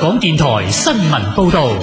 港電台新聞報道。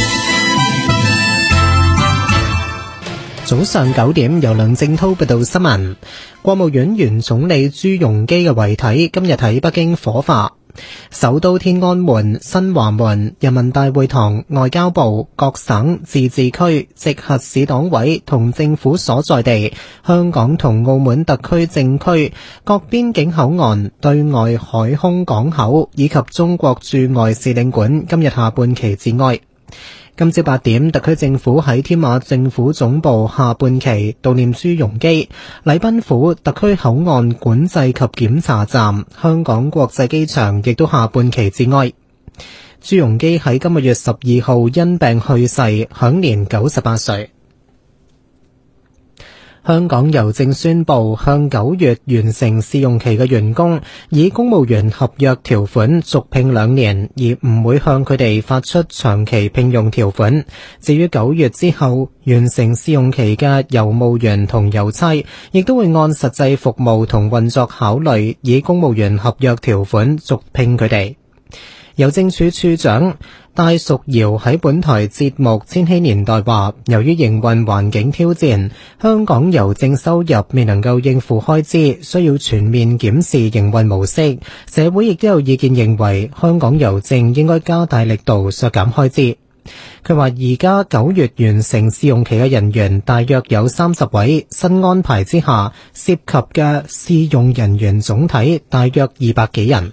早上9點，由梁正濤報道新聞。國務院原總理朱鎔基嘅遺體今日喺北京火化。首都天安門、新華門、人民大會堂、外交部、各省、自治區、直轄市黨委同政府所在地、香港同澳門特區政區、各邊境口岸、對外海空港口以及中國駐外使領館今日下半旗致哀。今朝8點，特區政府喺添馬政府總部下半旗悼念朱鎔基。禮賓府、特區口岸管制及檢查站、香港國際機場亦都下半旗致哀。朱鎔基喺今個月12號因病去世，享年98歲。香港郵政宣布向9月完成試用期嘅員工以公務員合約條款續聘2年，而唔會向佢哋發出長期聘用條款。至於9月之後完成試用期嘅郵務員同郵差，亦都會按實際服務同運作考慮，以公務員合約條款續聘佢哋。郵政署署長戴淑瑤喺本台節目《千禧年代》話，由於營運環境挑戰，香港郵政收入未能夠應付開支，需要全面檢視營運模式。社會亦都有意見認為，香港郵政應該加大力度削減開支。佢話而家9月完成試用期嘅人員大約有30位，新安排之下涉及嘅試用人員總體大約200幾人。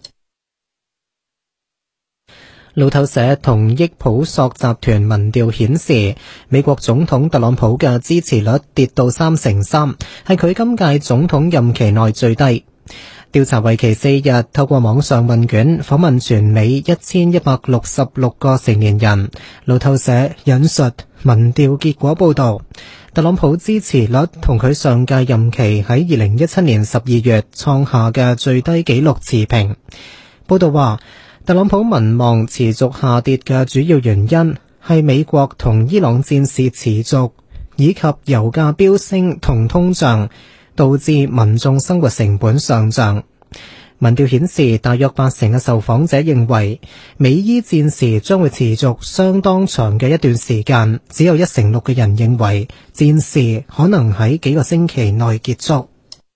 路透社同益普索集團民調顯示，美國總統特朗普嘅支持率跌到3.3%，係佢今屆總統任期內最低。調查為期4日，透過網上問卷訪問全美1166個成年人。路透社引述民調結果報道，特朗普支持率同佢上屆任期喺2017年12月創下嘅最低紀錄持平。報道話，特朗普民望持續下跌嘅主要原因係美國同伊朗戰事持續，以及油價飆升同通脹，導致民眾生活成本上漲。民調顯示，大約80%嘅受訪者認為美伊戰事將會持續相當長嘅一段時間，只有1/6嘅人認為戰事可能喺幾個星期內結束。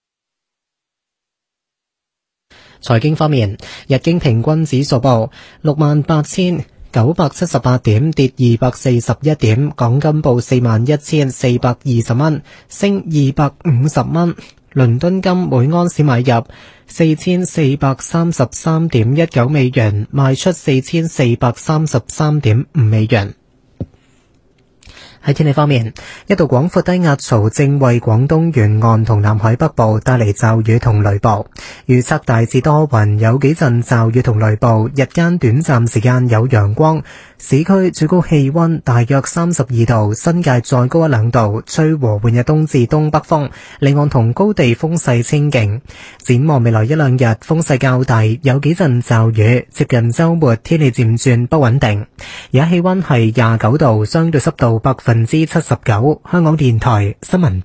財經方面，日經平均指數報68,978點，跌241點；港金報41,420蚊，升250蚊；倫敦金每安士買入4433.19美元，賣出4433.5美元。喺天氣方面，一道廣闊低壓槽正為廣東沿岸同南海北部帶嚟驟雨同雷暴，預測大致多雲，有幾陣驟雨同雷暴，日間短暫時間有陽光。市區最高氣溫大約32度，新界再高1-2度，吹和緩嘅東至東北風，離岸同高地風勢清勁。展望未來1-2日風勢較大，有幾陣驟雨，接近週末天氣漸轉不穩定。而家氣溫係29度，相對濕度79%。香港電台新聞